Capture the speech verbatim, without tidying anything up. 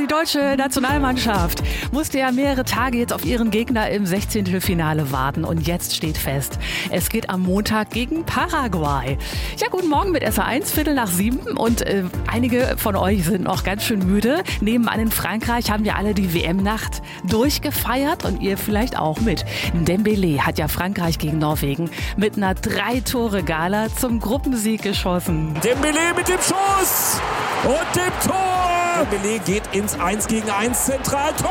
die deutsche Nationalmannschaft musste ja mehrere Tage jetzt auf ihren Gegner im Sechzehntelfinale warten. Und jetzt steht fest, es geht am Montag gegen Paraguay. Ja, guten Morgen mit S A eins, Viertel nach sieben. Und äh, einige von euch sind noch ganz schön müde. Nebenan in Frankreich haben wir alle die W M-Nacht durchgefeiert und ihr vielleicht auch mit. Dembélé hat ja Frankreich gegen Norwegen mit einer Drei-Tore-Gala zum Gruppensieg geschossen. Dembélé mit dem Schuss und dem Tor. Dembélé geht ins eins gegen eins zentral. Tor!